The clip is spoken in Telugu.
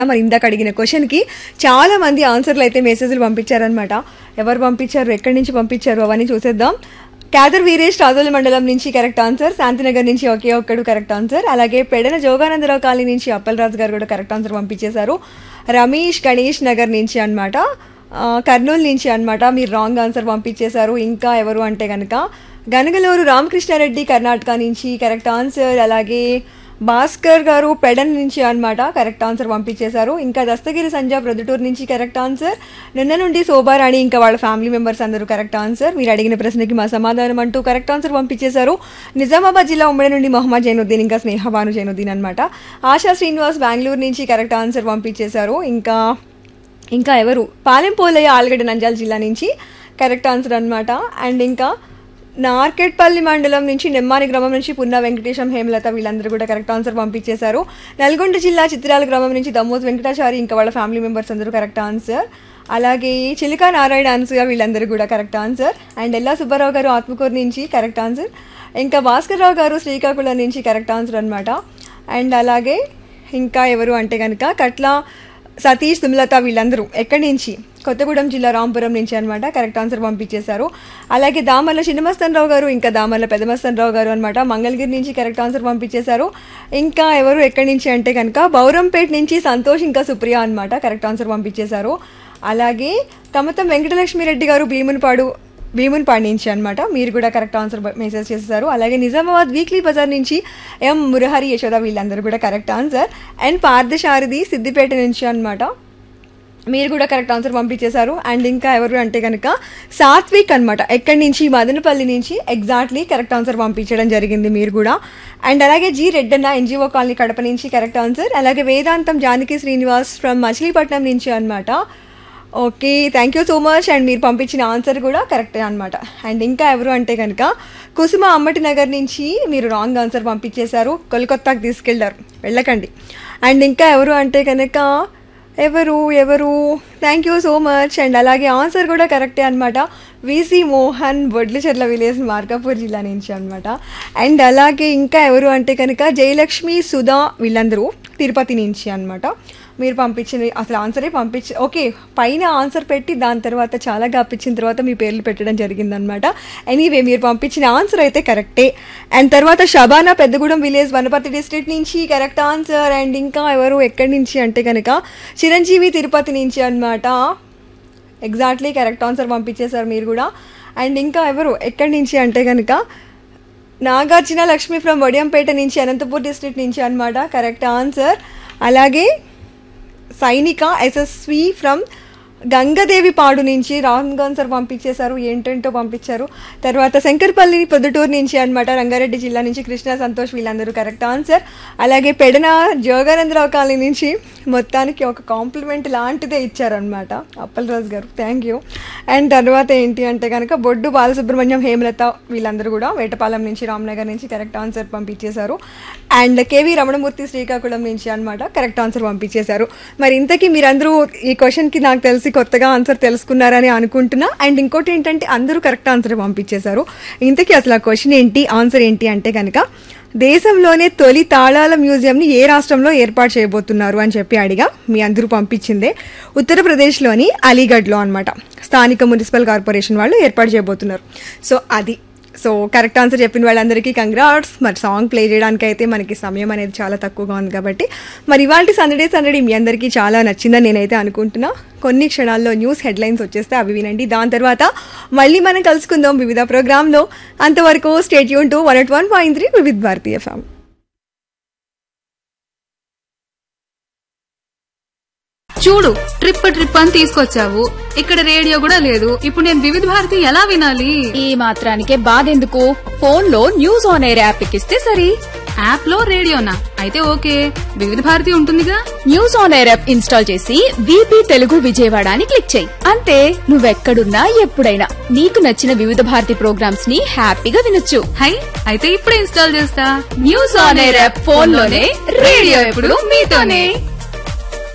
మరి ఇందాక అడిగిన క్వశ్చన్ కి చాలా మంది ఆన్సర్లు అయితే మెసేజ్లు పంపించారనమాట. ఎవరు పంపించారు, ఎక్కడి నుంచి పంపించారు అవన్నీ చూసేద్దాం. క్యాదర్ వీరేష్ రాజోలి మండలం నుంచి కరెక్ట్ ఆన్సర్. శాంతినగర్ నుంచి ఒకే ఒక్కడు కరెక్ట్ ఆన్సర్. అలాగే పెడన జోగానందరావు కాలనీ నుంచి అప్పలరాజు గారు కూడా కరెక్ట్ ఆన్సర్ పంపించేశారు. రమేష్ గణేష్ నగర్ నుంచి అనమాట, కర్నూలు నుంచి అనమాట మీరు రాంగ్ ఆన్సర్ పంపించేశారు. ఇంకా ఎవరు అంటే కనుక గనగలూరు రామకృష్ణారెడ్డి కర్ణాటక నుంచి కరెక్ట్ ఆన్సర్. అలాగే భాస్కర్ గారు పెడన్ నుంచి అనమాట కరెక్ట్ ఆన్సర్ పంపించేశారు. ఇంకా దస్తగిరి సంజా ప్రొద్దుటూరు నుంచి కరెక్ట్ ఆన్సర్. నిన్న నుండి శోభారాణి ఇంకా వాళ్ళ ఫ్యామిలీ మెంబర్స్ అందరూ కరెక్ట్ ఆన్సర్. మీరు అడిగిన ప్రశ్నకి మా సమాధానం అంటూ కరెక్ట్ ఆన్సర్ పంపించేశారు. నిజామాబాద్ జిల్లా ఉమ్మడి నుండి మొహమ్మద్ జైనుద్దీన్ ఇంకా స్నేహబాను జైనుద్దీన్ అనమాట. ఆశా శ్రీనివాస్ బెంగళూరు నుంచి కరెక్ట్ ఆన్సర్ పంపించేశారు. ఇంకా ఎవరు పాలెం పోలయ్య ఆలగడ్డ నంద్యాల జిల్లా నుంచి కరెక్ట్ ఆన్సర్ అనమాట. అండ్ ఇంకా నార్కెట్పల్లి మండలం నుంచి నెమ్మాని గ్రామం నుంచి పున్నా వెంకటేశం హేమలత వీళ్ళందరూ కూడా కరెక్ట్ ఆన్సర్ పంపించేశారు. నల్గొండ జిల్లా చిత్రాల గ్రామం నుంచి దమ్మోత్ వెంకటాచారి ఇంకా వాళ్ళ ఫ్యామిలీ మెంబర్స్ అందరూ కరెక్ట్ ఆన్సర్. అలాగే చిలికా నారాయణ అనసూయ వీళ్ళందరూ కూడా కరెక్ట్ ఆన్సర్. అండ్ ఎల్లా సుబ్బారావు గారు ఆత్మకూరు నుంచి కరెక్ట్ ఆన్సర్. ఇంకా భాస్కర్ రావు గారు శ్రీకాకుళం నుంచి కరెక్ట్ ఆన్సర్ అనమాట. అండ్ అలాగే ఇంకా ఎవరు అంటే కనుక కట్ల సతీష్ సుమలత వీళ్ళందరూ ఎక్కడి నుంచి కొత్తగూడెం జిల్లా రాంపురం నుంచి అనమాట కరెక్ట్ ఆన్సర్ పంపించేశారు. అలాగే దామర్ల చిన్నమస్తన్ రావు గారు ఇంకా దామర్ల పెద్దమస్తన్ రావు గారు అనమాట మంగళగిరి నుంచి కరెక్ట్ ఆన్సర్ పంపించేశారు. ఇంకా ఎవరు ఎక్కడి నుంచి అంటే కనుక బౌరంపేట నుంచి సంతోష్ ఇంకా సుప్రియ అనమాట కరెక్ట్ ఆన్సర్ పంపించేశారు. అలాగే కమతం వెంకటలక్ష్మిరెడ్డి గారు భీమున్పాడు నుంచి అనమాట మీరు కూడా కరెక్ట్ ఆన్సర్ మెసేజ్ చేశారు. అలాగే నిజామాబాద్ వీక్లీ బజార్ నుంచి ఎం మురహరి యశోద వీళ్ళందరూ కూడా correct answer. And Parthasarathi Siddipet నుంచి అనమాట మీరు కూడా కరెక్ట్ ఆన్సర్ పంపించేశారు. అండ్ ఇంకా ఎవరు అంటే కనుక సాత్విక్ అనమాట ఎక్కడి నుంచి మదనపల్లి నుంచి ఎగ్జాక్ట్లీ కరెక్ట్ ఆన్సర్ పంపించడం జరిగింది మీరు కూడా. అండ్ అలాగే G Reddanna NGO colony Kadapa నుంచి కరెక్ట్ ఆన్సర్. అలాగే వేదాంతం జానకి శ్రీనివాస్ ఫ్రమ్ మచిలీపట్నం నుంచి అనమాట. Okay, thank you so much. And మీరు పంపించిన ఆన్సర్ కూడా కరెక్టే అనమాట. అండ్ ఇంకా ఎవరు అంటే కనుక కుసుమ అమ్మటి నగర్ నుంచి మీరు రాంగ్ ఆన్సర్ పంపించేశారు. కోల్కతాకి తీసుకెళ్లారు, వెళ్ళకండి. అండ్ ఇంకా ఎవరు అంటే కనుక ఎవరు thank you so much. And అలాగే ఆన్సర్ కూడా కరెక్టే అనమాట. విసి మోహన్ బొడ్లచెర్ల విలేజ్ మార్కాపూర్ జిల్లా నుంచి అనమాట. అండ్ అలాగే ఇంకా ఎవరు అంటే కనుక జయలక్ష్మి సుధా వీళ్ళందరూ తిరుపతి నుంచి అనమాట మీరు పంపించిన అసలు ఆన్సరే ఓకే పైన ఆన్సర్ పెట్టి దాని తర్వాత చాలా గాపించిన తర్వాత మీ పేర్లు పెట్టడం జరిగిందనమాట. ఎనీవే మీరు పంపించిన ఆన్సర్ అయితే కరెక్టే. అండ్ తర్వాత షబానా పెద్దగూడెం విలేజ్ వనపర్తి డిస్ట్రిక్ట్ నుంచి కరెక్ట్ ఆన్సర్. అండ్ ఇంకా ఎవరు ఎక్కడి నుంచి అంటే కనుక చిరంజీవి తిరుపతి నుంచి అనమాట ఎగ్జాక్ట్లీ కరెక్ట్ ఆన్సర్ పంపించేశారు మీరు కూడా. అండ్ ఇంకా ఎవరు ఎక్కడి నుంచి అంటే కనుక నాగార్జున లక్ష్మి ఫ్రమ్ వడియంపేట నుంచి అనంతపూర్ డిస్ట్రిక్ట్ నుంచి అనమాట కరెక్ట్ ఆన్సర్. అలాగే సైనిక ఎస్ఎస్వి ఫ్రమ్ గంగదేవి పాడు నుంచి రాంగ్ ఆన్సర్ పంపించేశారు. ఏంటంటో పంపించారు. తర్వాత శంకర్పల్లి పొద్దుటూరు నుంచి అనమాట రంగారెడ్డి జిల్లా నుంచి కృష్ణ సంతోష్ వీళ్ళందరూ కరెక్ట్ ఆన్సర్. అలాగే పెడన జోగానందరావు కాలనీ నుంచి మొత్తానికి ఒక కాంప్లిమెంట్ లాంటిదే ఇచ్చారనమాట అప్పలరాజు గారు, థ్యాంక్ యూ. అండ్ తర్వాత ఏంటి అంటే కనుక బొడ్డు బాలసుబ్రహ్మణ్యం హేమలత వీళ్ళందరూ కూడా వేటపాలెం నుంచి రామ్నగర్ నుంచి కరెక్ట్ ఆన్సర్ పంపించేశారు. అండ్ కేవీ రమణమూర్తి శ్రీకాకుళం నుంచి అనమాట కరెక్ట్ ఆన్సర్ పంపించేశారు. మరి ఇంతకీ మీరందరూ ఈ క్వశ్చన్కి నాకు తెలిసి కొత్తగా ఆన్సర్ తెలుసుకున్నారని అనుకుంటున్నా. అండ్ ఇంకోటి ఏంటంటే అందరూ కరెక్ట్ ఆన్సర్ పంపించేశారు. ఇంతకీ అసలు ఆ క్వశ్చన్ ఏంటి, ఆన్సర్ ఏంటి అంటే కనుక దేశంలోనే తొలి తాళాల మ్యూజియంని ఏ రాష్ట్రంలో ఏర్పాటు చేయబోతున్నారు అని చెప్పి అడిగా. మీ అందరూ పంపించిందే ఉత్తరప్రదేశ్లోని అలీగఢ్లో అనమాట స్థానిక మున్సిపల్ కార్పొరేషన్ వాళ్ళు ఏర్పాటు చేయబోతున్నారు. సో కరెక్ట్ ఆన్సర్ చెప్పిన వాళ్ళందరికీ కంగ్రాట్స్. మరి సాంగ్ ప్లే చేయడానికి అయితే మనకి సమయం అనేది చాలా తక్కువగా ఉంది కాబట్టి మరి ఇవాళ సందడి మీ అందరికీ చాలా నచ్చిందని నేనైతే అనుకుంటున్నా. కొన్ని క్షణాల్లో న్యూస్ హెడ్లైన్స్ వచ్చేస్తే అవి వినండి. దాని తర్వాత మళ్ళీ మనం కలుసుకుందాం వివిధ ప్రోగ్రాంలో. అంతవరకు స్టే ట్యూన్ టు 101.3 వివిధ భారతి ఎఫ్ఎం. చూడు ట్రిప్ అని తీసుకొచ్చావు, ఇక్కడ రేడియో కూడా లేదు. ఇప్పుడు నేను వివిధ భారతి ఎలా వినాలి? ఈ మాత్రానికే బాధెందుకు, ఫోన్ లో న్యూస్ ఆన్ ఎయిర్ యాప్ ఎక్కిస్తే సరి. యాప్ లో రేడియోనా? అయితే ఓకే, వివిధ భారతి ఉంటుందిగా. News on air app install చేసి వీపీ తెలుగు విజయవాడ అని క్లిక్ చేయి. అంతే, నువ్వెక్కడున్నా ఎప్పుడైనా నీకు నచ్చిన వివిధ భారతి ప్రోగ్రామ్స్ ని హ్యాపీగా వినొచ్చు. హై, అయితే ఇప్పుడే ఇన్స్టాల్ చేస్తా. News on air app phone లోనే, రేడియో ఎప్పుడు మీతోనే.